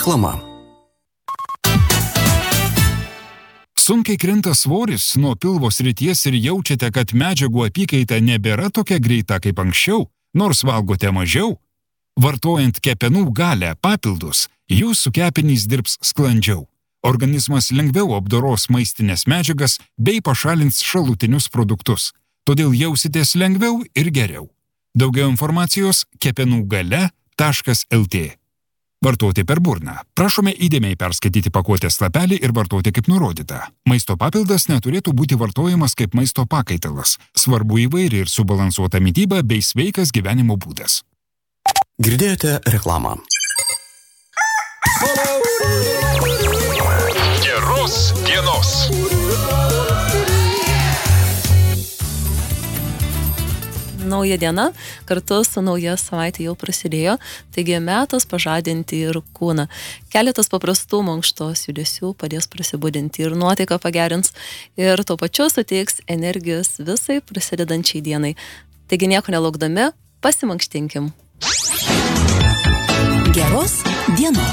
Reklama. Sunkiai krinta svoris nuo pilvo srities ir jaučiate, kad medžiagų apykaita nebėra tokia greita kaip anksčiau, nors valgote mažiau? Vartojant kepenų galę papildus, jūsų kepenys dirbs sklandžiau. Organizmas lengviau apdoros maistinės medžiagas bei pašalins šalutinius produktus. Todėl jausitės lengviau ir geriau. Daugiau informacijos kepenugale.lt. Vartoti per burną. Prašome įdėmiai perskaityti pakuotės lapelį ir vartoti kaip nurodyta. Maisto papildas neturėtų būti vartojamas kaip maisto pakaitalas. Svarbu įvairi ir subalansuota mityba bei sveikas gyvenimo būdas. Girdėjote reklamą. Geros dienos. Nauja diena, kartu su nauja savaitė jau prasidėjo, taigi metas pažadinti ir kūną. Keletas paprastų mankštos judesių padės prasibudinti ir nuotaiką pagerins ir tuo pačiu suteiks energijos visai prasidedančiai dienai. Taigi nieko nelaukdami, pasimankštinkim. Geros dienos.